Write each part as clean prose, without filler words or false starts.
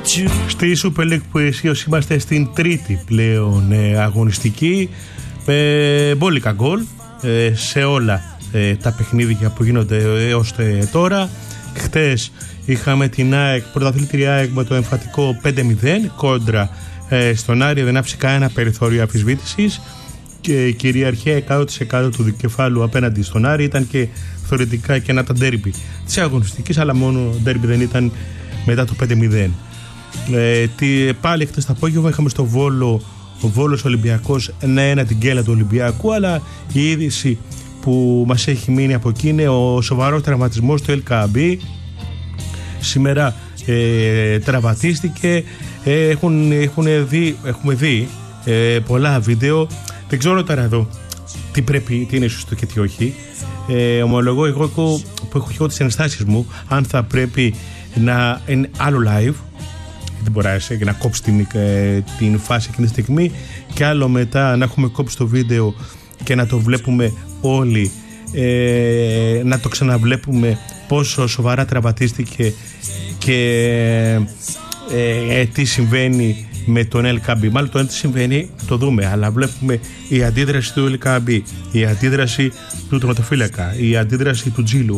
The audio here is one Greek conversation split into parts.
Στη Super League που ισχύως είμαστε στην τρίτη πλέον αγωνιστική, μπόλικα γκολ σε όλα τα παιχνίδια που γίνονται έως τώρα. Χτες είχαμε την ΑΕΚ, πρωταθλήτρια ΑΕΚ, με το εμφατικό 5-0 κόντρα στον Άρη. Δεν άφησε κανένα περιθώριο αμφισβήτησης και η κυριαρχία 100% του δικεφάλου απέναντι στον Άρη. Ήταν και θεωρητικά και ένα τα ντέρμπι της αγωνιστικής, αλλά μόνο ντέρμπι δεν ήταν μετά το 5-0. Πάλι χτες το απόγευμα είχαμε στο Βόλο, ο Βόλος Ολυμπιακός 1-1, την γκέλα του Ολυμπιακού, αλλά η είδηση που μας έχει μείνει από εκεί είναι ο σοβαρός τραυματισμός του El-Kaabi. Σήμερα τραυματίστηκε. Έχουμε δει πολλά βίντεο. Δεν ξέρω τώρα εδώ τι είναι σωστό και τι όχι. Ομολογώ εγώ που έχω τις ενστάσεις μου, αν θα πρέπει να είναι άλλο live, δεν μπορεί να κόψει την φάση εκείνη τη στιγμή, και άλλο μετά να έχουμε κόψει το βίντεο και να το βλέπουμε όλοι, να το ξαναβλέπουμε πόσο σοβαρά τραυματίστηκε και τι συμβαίνει με τον El-Kaabi. Μάλλον το τι συμβαίνει το δούμε, αλλά βλέπουμε η αντίδραση του El-Kaabi, η αντίδραση του τερματοφύλακα, η αντίδραση του Τζίλου,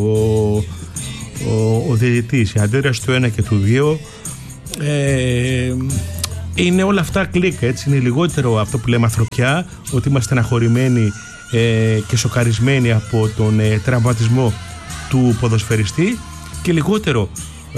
ο διαιτητής, η αντίδραση του 1 και του 2. Είναι όλα αυτά κλικ, έτσι. Είναι λιγότερο αυτό που λέμε ανθρωπιά, ότι είμαστε στεναχωρημένοι και σοκαρισμένοι από τον τραυματισμό του ποδοσφαιριστή, και λιγότερο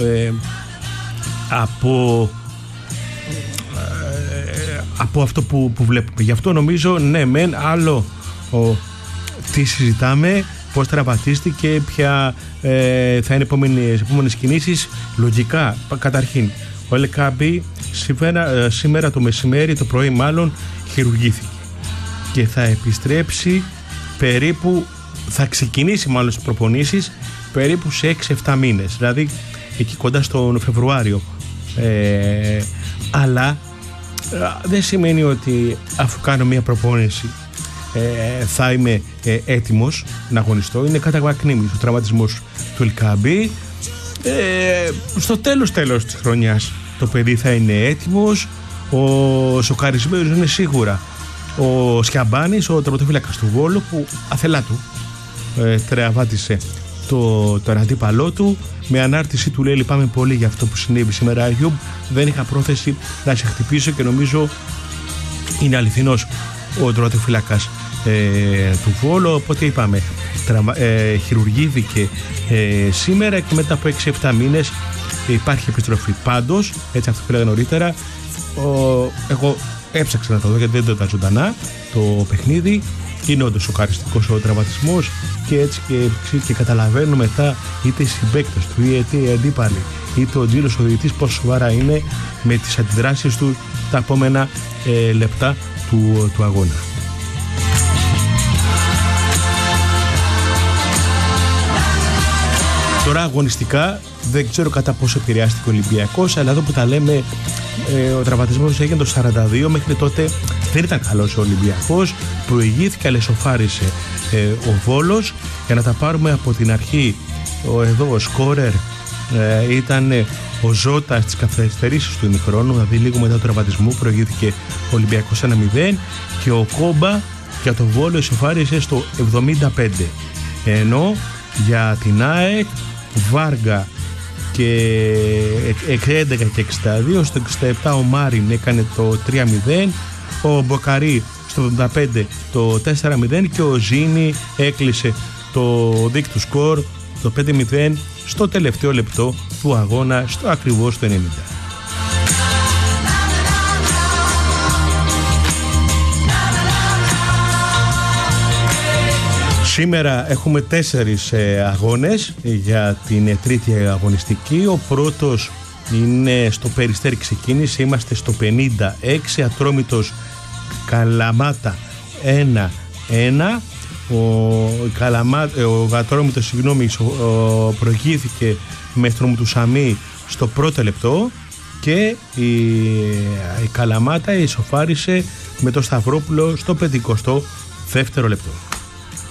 από αυτό που βλέπουμε. Γι' αυτό νομίζω, ναι μεν, άλλο τι συζητάμε, πώς τραυματίστηκε, ποια θα είναι επόμενες κινήσεις. Λογικά, καταρχήν, ο El-Kaabi σήμερα το μεσημέρι, το πρωί μάλλον, χειρουργήθηκε και θα επιστρέψει περίπου, θα ξεκινήσει μάλλον τις προπονήσεις περίπου σε 6-7 μήνες, δηλαδή εκεί κοντά στον Φεβρουάριο. Αλλά δεν σημαίνει ότι αφού κάνω μια προπόνηση θα είμαι έτοιμος να αγωνιστώ. Είναι καταβακνήμης ο τραυματισμός του El-Kaabi. Στο τέλος της χρονιάς το παιδί θα είναι έτοιμος. Ο σοκαρισμένος είναι σίγουρα ο Σκιαμπάνης, ο τερματοφύλακας του Βόλου, που αθελά του τραυμάτισε τον αντίπαλό του. Με ανάρτηση του λέει: λυπάμαι πολύ για αυτό που συνέβη σήμερα, Αγιούμπ. Δεν είχα πρόθεση να σε χτυπήσω, και νομίζω είναι αληθινός ο τερματοφύλακας του Βόλου. Οπότε είπαμε, χειρουργήθηκε σήμερα και μετά από 6-7 μήνες υπάρχει επιστροφή. Πάντως, έτσι αυτό που έλεγα νωρίτερα, εγώ έψαξα να το δω γιατί δεν το ήταν ζωντανά το παιχνίδι. Είναι όντως σοκαριστικός ο τραυματισμός, και έτσι και καταλαβαίνω μετά είτε οι συμπαίκτες του, είτε οι αντίπαλοι, είτε ο Τζίλος ο διαιτητής, πόσο σοβαρά είναι με τις αντιδράσεις του τα επόμενα λεπτά του αγώνα. Τώρα αγωνιστικά δεν ξέρω κατά πόσο επηρεάστηκε ο Ολυμπιακός, αλλά εδώ που τα λέμε, ο τραυματισμός έγινε το 42, μέχρι τότε δεν ήταν καλός ο Ολυμπιακός, προηγήθηκε αλλά εσωφάρισε ο Βόλος. Για να τα πάρουμε από την αρχή, ο σκόρερ ήταν ο Ζώτας στις καθυστερήσεις του ημιχρόνου, δηλαδή λίγο μετά τον τραυματισμό προηγήθηκε ο Ολυμπιακός 1-0, και ο Κόμπα για το Βόλο εσωφάρισε στο 75, ενώ για την ΑΕΚ Βάργα και 11 και 62, στο 67 ο Μάριν έκανε το 3-0, ο Μποκαρί στο 75 το 4-0 και ο Ζίνι έκλεισε το δίκτυο του σκορ το 5-0 στο τελευταίο λεπτό του αγώνα, στο ακριβώς το 90. Σήμερα έχουμε 4 αγώνες για την τρίτη αγωνιστική. Ο πρώτος είναι στο Περιστέρι, ξεκίνησε, είμαστε στο 56, Ατρόμητος Καλαμάτα 1-1. Ο Ατρόμητος προηγήθηκε με Ατρόμητουσαμί στο πρώτο λεπτό, και η Καλαμάτα ισοφάρισε με το Σταυρόπουλο στο 52ο λεπτό.